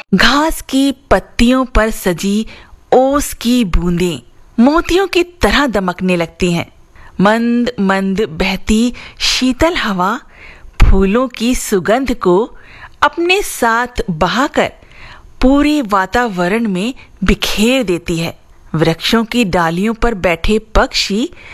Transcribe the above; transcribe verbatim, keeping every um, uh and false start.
घास की पत्तियों पर सजी ओस की बूंदें मोतियों की तरह दमकने लगती हैं। मंद मंद बहती शीतल हवा फूलों की सुगंध को अपने साथ बहाकर पूरे वातावरण में बिखेर देती है। वृक्षों की डालियों पर बैठे पक्षी